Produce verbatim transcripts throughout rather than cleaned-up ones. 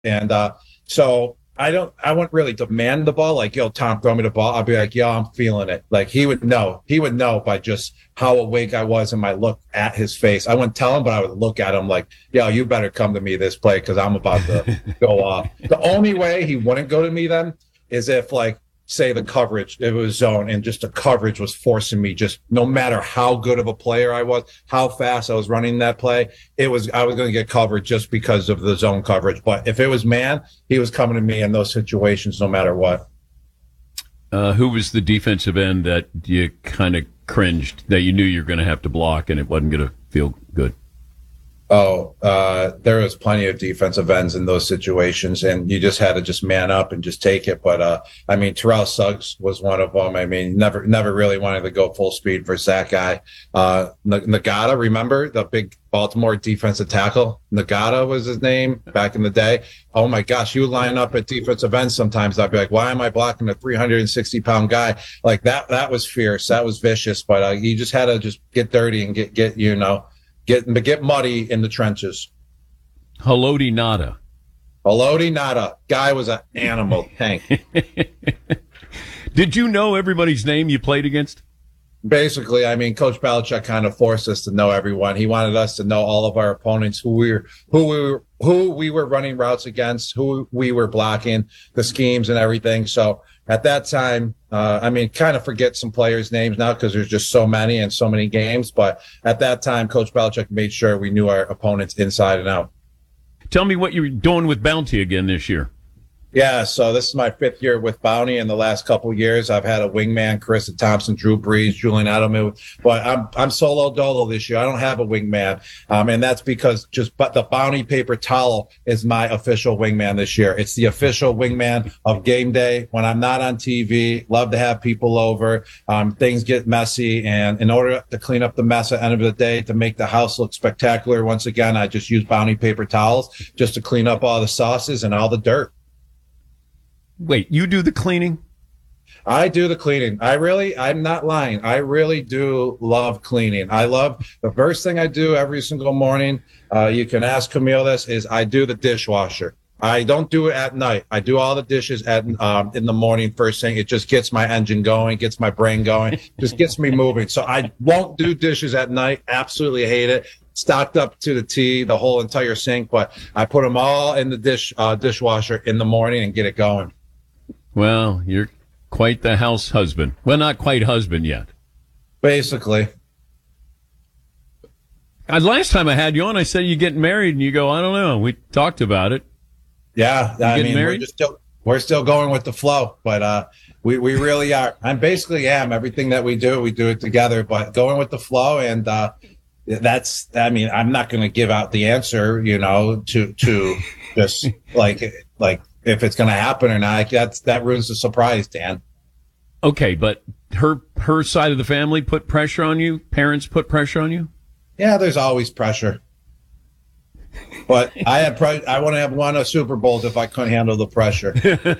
And uh, so I don't, I wouldn't really demand the ball. Like, yo, Tom, throw me the ball. I'll be like, yo, I'm feeling it. Like he would know, he would know by just how awake I was and my look at his face. I wouldn't tell him, but I would look at him like, yo, you better come to me this play because I'm about to go off. The only way he wouldn't go to me then is if like, say the coverage, it was zone and just the coverage was forcing me just no matter how good of a player I was, how fast I was running that play, it was, I was going to get covered just because of the zone coverage. But if it was man, he was coming to me in those situations no matter what. Uh, who was the defensive end that you kind of cringed, that you knew you were going to have to block and it wasn't going to feel good? Oh, uh, there was plenty of defensive ends in those situations, and you just had to just man up and just take it. But, uh, I mean, Terrell Suggs was one of them. I mean, never, never really wanted to go full speed for that guy. Uh, Nagata, remember the big Baltimore defensive tackle? Nagata was his name back in the day. Oh my gosh, you would line up at defensive end sometimes. I'd be like, why am I blocking a three hundred sixty pound guy? Like that, that was fierce. That was vicious, but, uh, you just had to just get dirty and get, get, you know, Get get muddy in the trenches. Haloti Ngata. Haloti Ngata. Guy was an animal tank. Did you know everybody's name you played against? Basically, I mean, Coach Belichick kind of forced us to know everyone. He wanted us to know all of our opponents, who we were, who we were, who we were running routes against, who we were blocking, the schemes and everything. So at that time, uh, I mean, kind of forget some players' names now because there's just so many and so many games. But at that time, Coach Belichick made sure we knew our opponents inside and out. Tell me what you're doing with Bounty again this year. Yeah, so this is my fifth year with Bounty. In the last couple of years, I've had a wingman, Carissa Thompson, Drew Brees, Julian Edelman, but I'm I'm solo dolo this year. I don't have a wingman, um, and that's because just but the Bounty paper towel is my official wingman this year. It's the official wingman of game day when I'm not on T V. Love to have people over. Um, things get messy, and in order to clean up the mess at the end of the day, to make the house look spectacular, once again, I just use Bounty paper towels just to clean up all the sauces and all the dirt. Wait, you do the cleaning? I do the cleaning. I really, I'm not lying. I really do love cleaning. I love the first thing I do every single morning. Uh, you can ask Camille this is I do the dishwasher. I don't do it at night. I do all the dishes at, um, in the morning first thing. It just gets my engine going, gets my brain going, just gets me moving. So I won't do dishes at night. Absolutely hate it. Stocked up to the T, the whole entire sink, but I put them all in the dish, uh, dishwasher in the morning and get it going. Well, you're quite the house husband. Well, not quite husband yet. Basically. Uh, last time I had you on, I said you're getting married, and you go, I don't know. We talked about it. Yeah, you I mean, married? we're just still we're still going with the flow, but uh, we we really are. I basically am everything that we do, we do it together, but going with the flow, and uh, that's. I mean, I'm not going to give out the answer, you know, to to just like like. If it's going to happen or not, that's that ruins the surprise, Dan. Okay, but her her side of the family put pressure on you? Parents put pressure on you? Yeah, there's always pressure. But I had pre- I want to have won a Super Bowl if I couldn't handle the pressure.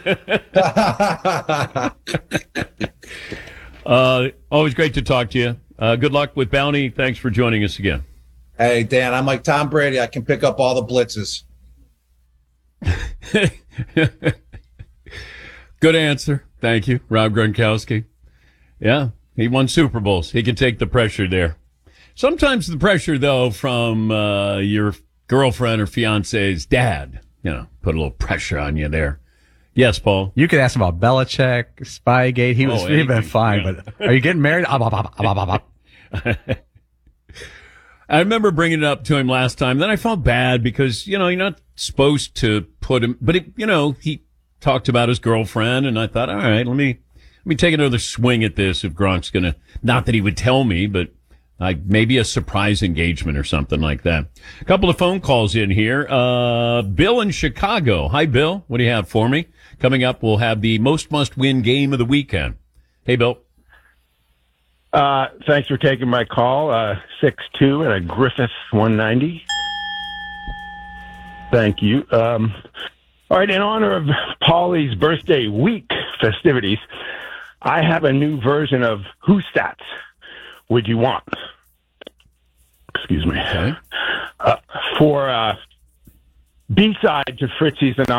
uh, always great to talk to you. Uh, good luck with Bounty. Thanks for joining us again. Hey, Dan, I'm like Tom Brady. I can pick up all the blitzes. Good answer. Thank you, Rob Gronkowski. Yeah, he won Super Bowls. He can take the pressure there. Sometimes the pressure, though, from uh, your girlfriend or fiance's dad, you know, put a little pressure on you there. Yes, Paul. You could ask him about Belichick, Spygate. He was Oh, he'd been fine, yeah. but are you getting married? Ah, bah, bah, bah, bah, bah, bah. I remember bringing it up to him last time. Then I felt bad because, you know, you're not supposed to put him, but, it, you know, he talked about his girlfriend, and I thought, all right, let me, let me take another swing at this if Gronk's going to, not that he would tell me, but like maybe a surprise engagement or something like that. A couple of phone calls in here. Uh, Bill in Chicago. Hi, Bill. What do you have for me? Coming up, we'll have the most must-win game of the weekend. Hey, Bill. Uh, thanks for taking my call. Uh, six two and a Griffith one ninety. Thank you. Um, all right, in honor of Paulie's birthday week festivities, I have a new version of Who Stats Would You Want? Excuse me. Okay. Uh, for uh, B-side to Fritzy's Anonymous.